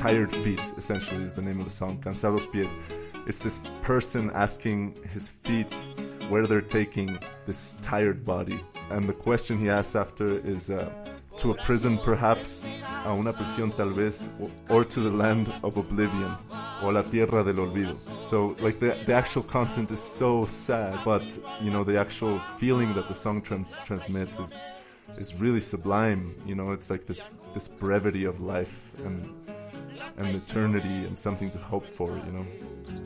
Tired Feet, essentially, is the name of the song. Cansados Pies. It's this person asking his feet where they're taking this tired body. And the question he asks after is to a prison perhaps, a una prisión tal vez, or to the land of oblivion, o la tierra del olvido. So like the actual content is so sad, but you know, the actual feeling that the song transmits is really sublime. You know, it's like this brevity of life and eternity and something to hope for, you know.